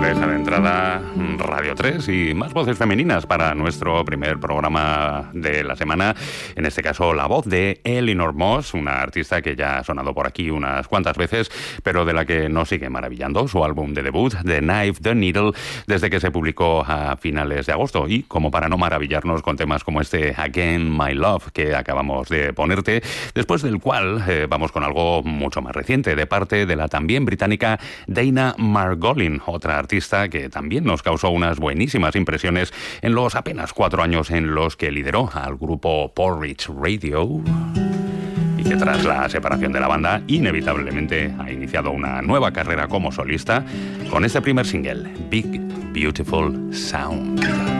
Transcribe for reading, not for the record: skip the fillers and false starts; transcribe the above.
bandeja de entrada Radio 3 y más voces femeninas para nuestro primer programa de la semana. En este caso, la voz de Eleanor Moss, una artista que ya ha sonado por aquí unas cuantas veces, pero de la que nos sigue maravillando su álbum de debut, The Knife, The Needle, desde que se publicó a finales de agosto. Y como para no maravillarnos con temas como este Again My Love que acabamos de ponerte, después del cual vamos con algo mucho más reciente, de parte de la también británica Dana Margolin, otra artista que también nos causó unas buenísimas impresiones en los apenas 4 años en los que lideró al grupo Porridge Radio y que tras la separación de la banda inevitablemente ha iniciado una nueva carrera como solista con este primer single, Big Beautiful Sound.